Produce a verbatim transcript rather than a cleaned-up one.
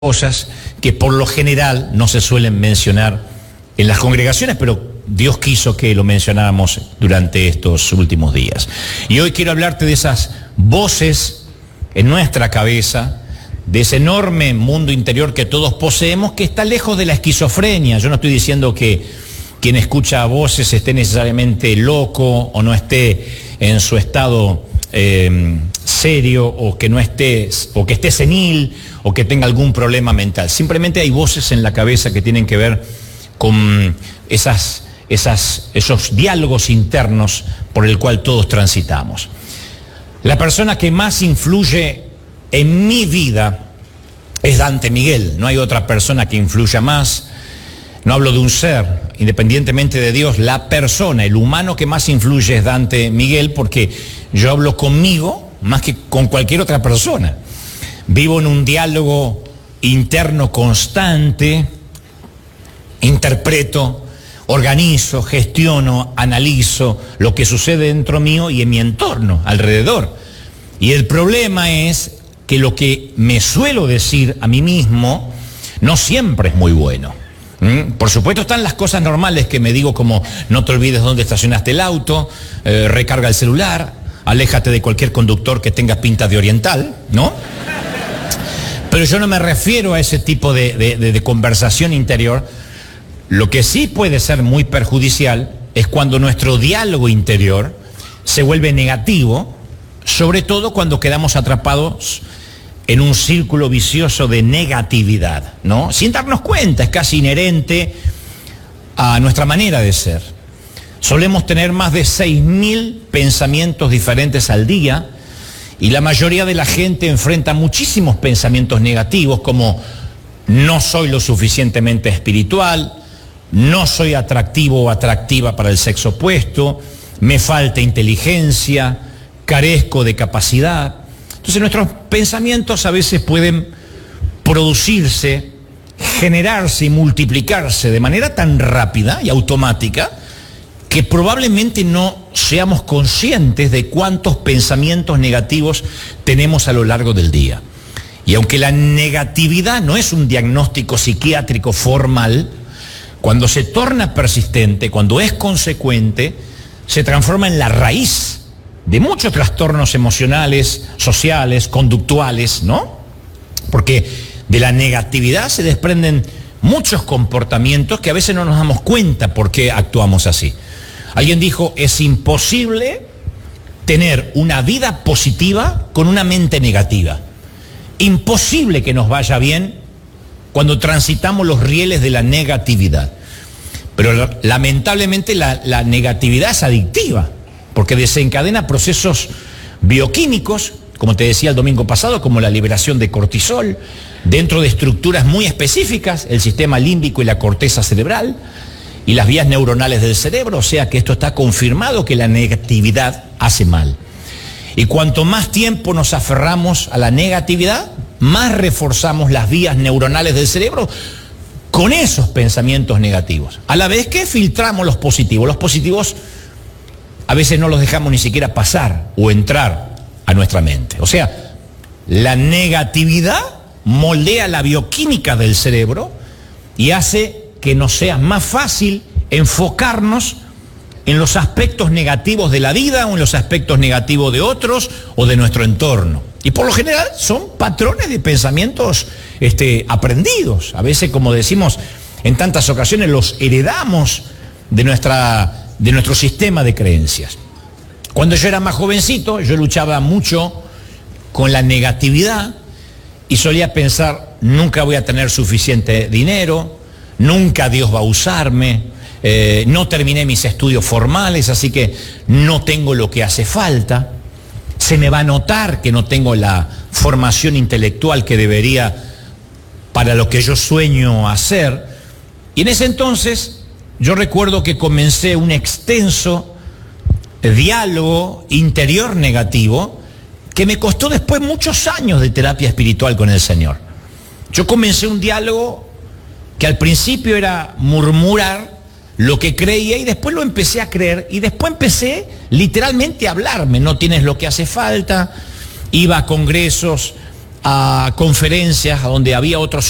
cosas que por lo general no se suelen mencionar en las congregaciones, pero Dios quiso que lo mencionáramos durante estos últimos días. Y hoy quiero hablarte de esas voces en nuestra cabeza, de ese enorme mundo interior que todos poseemos, que está lejos de la esquizofrenia. Yo no estoy diciendo que quien escucha voces esté necesariamente loco o no esté en su estado eh, serio, o que no esté, o que esté senil, o que tenga algún problema mental. Simplemente hay voces en la cabeza que tienen que ver con esas, esas, esos diálogos internos por el cual todos transitamos. La persona que más influye en mi vida es Dante Miguel. No hay otra persona que influya más. No hablo de un ser, independientemente de Dios. La persona, el humano que más influye es Dante Miguel, porque yo hablo conmigo más que con cualquier otra persona. Vivo en un diálogo interno constante, interpreto, organizo, gestiono, analizo lo que sucede dentro mío y en mi entorno, alrededor. Y el problema es que lo que me suelo decir a mí mismo no siempre es muy bueno. ¿Mm? Por supuesto están las cosas normales que me digo, como no te olvides dónde estacionaste el auto, eh, recarga el celular, aléjate de cualquier conductor que tenga pinta de oriental, ¿no? Pero yo no me refiero a ese tipo de, de, de, de conversación interior. Lo que sí puede ser muy perjudicial es cuando nuestro diálogo interior se vuelve negativo, sobre todo cuando quedamos atrapados en un círculo vicioso de negatividad, ¿no? Sin darnos cuenta, es casi inherente a nuestra manera de ser. Solemos tener más de seis mil pensamientos diferentes al día, y la mayoría de la gente enfrenta muchísimos pensamientos negativos, como no soy lo suficientemente espiritual, no soy atractivo o atractiva para el sexo opuesto, me falta inteligencia, carezco de capacidad. Entonces nuestros pensamientos a veces pueden producirse, generarse y multiplicarse de manera tan rápida y automática que probablemente no seamos conscientes de cuántos pensamientos negativos tenemos a lo largo del día. Y aunque la negatividad no es un diagnóstico psiquiátrico formal, cuando se torna persistente, cuando es consecuente, se transforma en la raíz de muchos trastornos emocionales, sociales, conductuales, ¿no? Porque de la negatividad se desprenden muchos comportamientos que a veces no nos damos cuenta por qué actuamos así. Alguien dijo, es imposible tener una vida positiva con una mente negativa. Imposible que nos vaya bien cuando transitamos los rieles de la negatividad. Pero lamentablemente la, la negatividad es adictiva, porque desencadena procesos bioquímicos, como te decía el domingo pasado, como la liberación de cortisol, dentro de estructuras muy específicas, el sistema límbico y la corteza cerebral, y las vías neuronales del cerebro. O sea que esto está confirmado, que la negatividad hace mal. Y cuanto más tiempo nos aferramos a la negatividad, más reforzamos las vías neuronales del cerebro con esos pensamientos negativos. A la vez que filtramos los positivos. Los positivos a veces no los dejamos ni siquiera pasar o entrar a nuestra mente. O sea, la negatividad moldea la bioquímica del cerebro y hace que nos sea más fácil enfocarnos en los aspectos negativos de la vida o en los aspectos negativos de otros o de nuestro entorno. Y por lo general son patrones de pensamientos este, aprendidos. A veces, como decimos en tantas ocasiones, los heredamos de, nuestra, de nuestro sistema de creencias. Cuando yo era más jovencito, yo luchaba mucho con la negatividad y solía pensar, nunca voy a tener suficiente dinero, nunca Dios va a usarme, eh, no terminé mis estudios formales, así que no tengo lo que hace falta, se me va a notar que no tengo la formación intelectual que debería para lo que yo sueño hacer. Y en ese entonces yo recuerdo que comencé un extenso diálogo interior negativo que me costó después muchos años de terapia espiritual con el Señor. Yo comencé un diálogo que al principio era murmurar lo que creía, y después lo empecé a creer, y después empecé literalmente a hablarme, no tienes lo que hace falta. Iba a congresos, a conferencias donde había otros